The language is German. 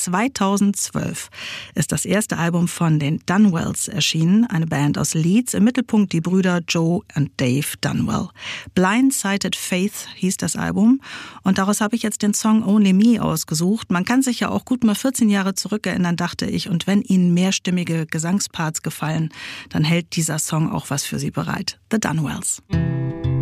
2012 ist das erste Album von den Dunwells erschienen, eine Band aus Leeds. Im Mittelpunkt die Brüder Joe und Dave Dunwell. Blindsided Faith hieß das Album und daraus habe ich jetzt den Song Only Me ausgesucht. Man kann sich ja auch gut mal 14 Jahre zurückerinnern, dachte ich, und wenn Ihnen mehrstimmige Gesangsparts gefallen, dann hält dieser Song auch was für Sie bereit. The Dunwells.